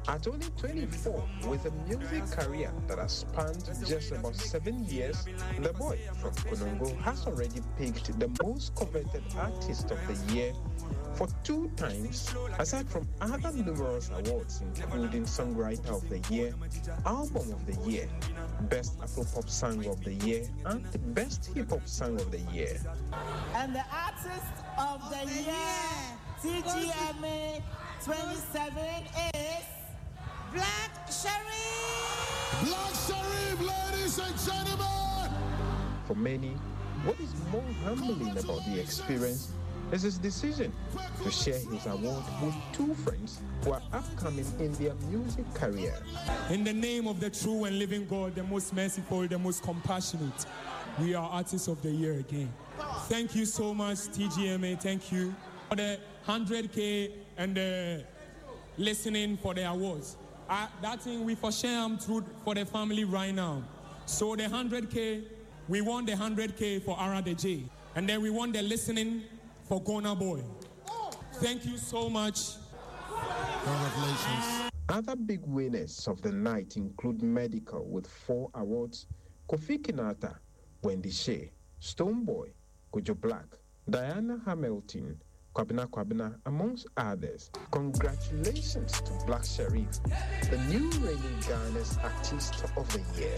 At only 24, with a music career that has spanned just about 7 years, the boy from Konongo has already picked the most coveted artist of the year for 2 times, aside from other numerous awards including Songwriter of the Year, Album of the Year, Best Afro-Pop Song of the Year, and Best Hip-Hop Song of the Year. And the Artist of the Year, TGMA 27 is Black Sherif! Black Sherif, ladies and gentlemen! For many, what is more humbling about the experience is his decision to share his award with 2 friends who are upcoming in their music career. In the name of the true and living God, the most merciful, the most compassionate, we are Artists of the Year again. Thank you so much, TGMA. Thank you for the 100K and the listening for the awards. That thing we for share through for the family right now. So the 100K, we want the 100K for Arade J. And then we want the listening for Gona Boy. Thank you so much. Congratulations. Other big winners of the night include Medical with 4 awards, Kofi Kinata, Wendy Shea, Stoneboy, Kojo Black, Diana Hamilton, Kwabena, amongst others. Congratulations to Black Sherif, the new reigning Ghana's Artist of the Year.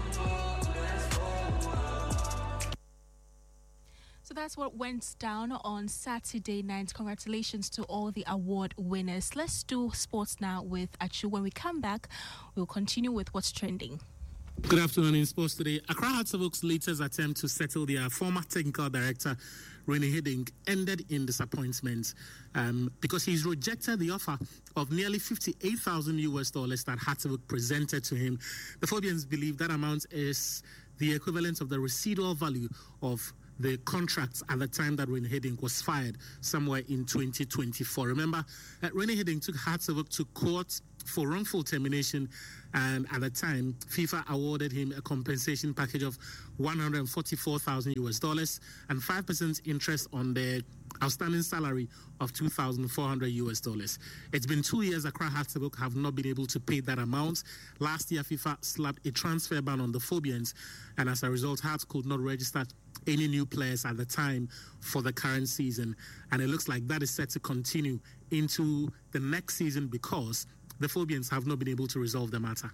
So that's what went down on Saturday night. Congratulations to all the award winners. Let's do sports now with Achu. When we come back, we'll continue with what's trending. Good afternoon in sports today. Accra Hearts of Oak's latest attempt to settle their former technical director, Rennie Hiddink, ended in disappointment because he's rejected the offer of nearly $58,000 that Hearts of Oak presented to him. The Phobians believe that amount is the equivalent of the residual value of the contracts at the time that Rennie Hiddink was fired somewhere in 2024. Remember, Rennie Hiddink took Hearts of Oak to court for wrongful termination, and at the time, FIFA awarded him a compensation package of $144,000 and 5% interest on the outstanding salary of $2,400. It's been 2 years Accra Hearts of Oak have not been able to pay that amount. Last year, FIFA slapped a transfer ban on the Phobians, and as a result, Hearts could not register any new players at the time for the current season. And it looks like that is set to continue into the next season because the Phobians have not been able to resolve the matter.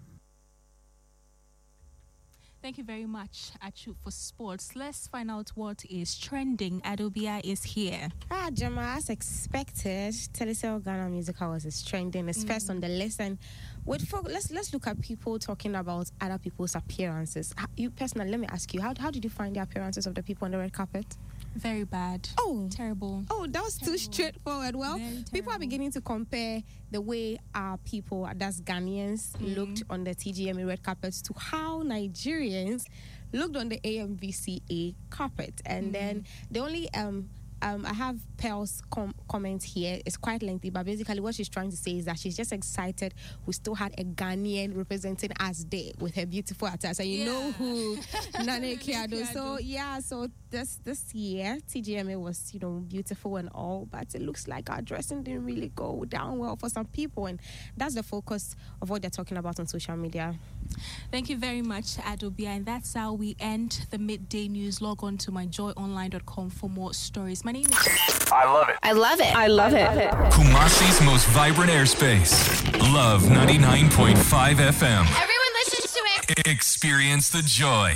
Thank you very much, Achu, for sports. Let's find out what is trending. Adobia is here. Jama, as expected, Telecel Ghana Music Awards is trending. It's first on the list, and let's look at people talking about other people's appearances. You personally, let me ask you, how did you find the appearances of the people on the red carpet? Very bad. Oh, terrible. Oh, that was too straightforward. Well, people are beginning to compare the way our people, that's Ghanaians, looked on the TGMA red carpet to how Nigerians looked on the AMVCA carpet. And then the only I have Pearl's comment here. It's quite lengthy, but basically what she's trying to say is that she's just excited we still had a Ghanaian representing us there with her beautiful attire. So you know who Nane Kiado. So yeah, so this year TGMA was beautiful and all, but it looks like our dressing didn't really go down well for some people, and that's the focus of what they're talking about on social media. Thank you very much, Adobia, and that's how we end the midday news. Log on to myjoyonline.com for more stories. My name is... I love it. I love it. I love it. Kumasi's most vibrant airspace. Love 99.5 FM. Everyone listens to it. Experience the joy.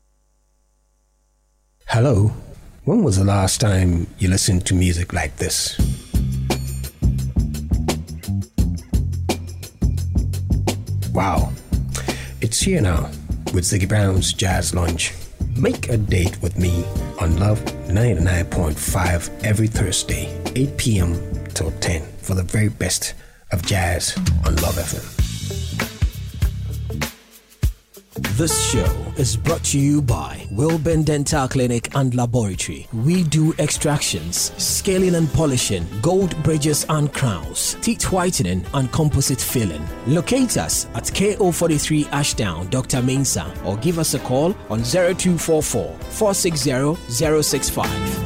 Hello. When was the last time you listened to music like this? Wow. It's here now with Ziggy Brown's Jazz Lunch. Make a date with me on Love 99.5 every Thursday, 8 p.m. till 10 for the very best of jazz on Love FM. This show is brought to you by Wilburn Dental Clinic and Laboratory. We do extractions, scaling and polishing, gold bridges and crowns, teeth whitening and composite filling. Locate us at KO43 Ashdown, Dr. Mensah, or give us a call on 0244 460 065.